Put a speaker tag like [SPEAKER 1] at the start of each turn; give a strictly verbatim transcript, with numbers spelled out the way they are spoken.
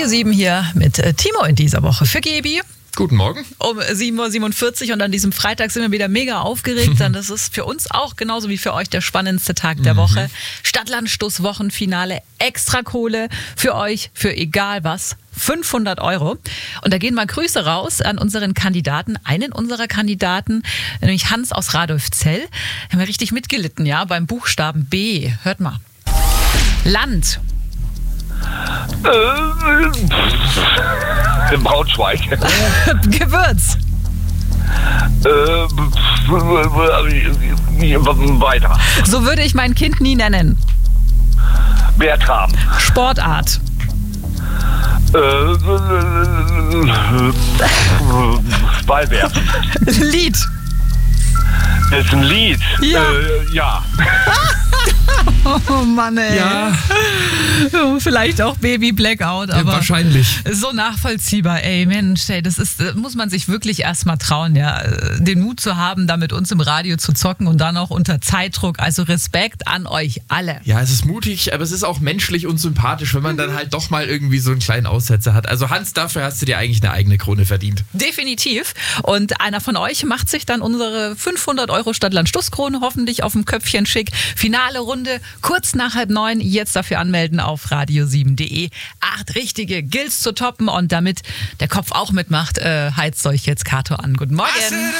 [SPEAKER 1] Radio sieben hier mit äh, Timo in dieser Woche für Gebi.
[SPEAKER 2] Guten Morgen.
[SPEAKER 1] Um sieben Uhr siebenundvierzig und an diesem Freitag sind wir wieder mega aufgeregt. Dann das ist für uns auch genauso wie für euch der spannendste Tag der Woche. Stadt-Land-Stoß-Wochenfinale, extra Kohle für euch, für egal was. fünfhundert Euro. Und da gehen mal Grüße raus an unseren Kandidaten, einen unserer Kandidaten, nämlich Hans aus Radolfzell. Haben wir richtig mitgelitten, ja, beim Buchstaben B. Hört mal. Land.
[SPEAKER 3] Äh, in Braunschweig.
[SPEAKER 1] Gewürz.
[SPEAKER 3] Äh, weiter.
[SPEAKER 1] So würde ich mein Kind nie nennen.
[SPEAKER 3] Bertram.
[SPEAKER 1] Sportart.
[SPEAKER 3] Äh, Ballwerfen.
[SPEAKER 1] Lied.
[SPEAKER 3] Das ist ein Lied.
[SPEAKER 1] Ja.
[SPEAKER 3] Äh, ja.
[SPEAKER 1] Oh Mann, ey.
[SPEAKER 2] Ja.
[SPEAKER 1] Vielleicht auch Baby Blackout,
[SPEAKER 2] Ja,
[SPEAKER 1] aber
[SPEAKER 2] wahrscheinlich.
[SPEAKER 1] so nachvollziehbar. Ey, Mensch, ey, das ist, muss man sich wirklich erstmal trauen, ja, den Mut zu haben, da mit uns im Radio zu zocken und dann auch unter Zeitdruck. Also Respekt an euch alle.
[SPEAKER 2] Ja, es ist mutig, aber es ist auch menschlich und sympathisch, wenn man dann halt doch mal irgendwie so einen kleinen Aussetzer hat. Also Hans, dafür hast du dir eigentlich eine eigene Krone verdient.
[SPEAKER 1] Definitiv. Und einer von euch macht sich dann unsere fünfhundert Euro Stadt-Land-Stoß-Krone hoffentlich auf dem Köpfchen schick. Finale Runde, kurz nach halb neun. Jetzt dafür anmelden auf radio sieben punkt de. Acht richtige Gills zu toppen und damit der Kopf auch mitmacht, äh, heizt euch jetzt Kato an. Guten Morgen.